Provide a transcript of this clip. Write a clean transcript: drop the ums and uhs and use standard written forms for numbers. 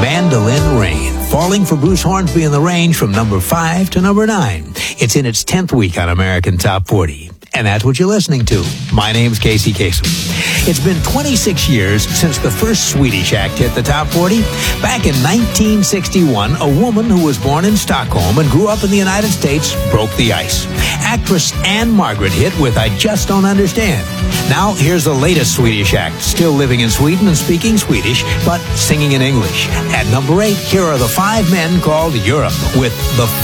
Mandolin Rain, falling for Bruce Hornsby in the range from number 5 to number 9. It's in its 10th week on American Top 40. And that's what you're listening to. My name's Casey Kasem. It's been 26 years since the first Swedish act hit the top 40. Back in 1961, a woman who was born in Stockholm and grew up in the United States broke the ice. Actress Anne Margaret hit with I Just Don't Understand. Now, here's the latest Swedish act, still living in Sweden and speaking Swedish, but singing in English. At number 8, here are the 5 men called Europe with the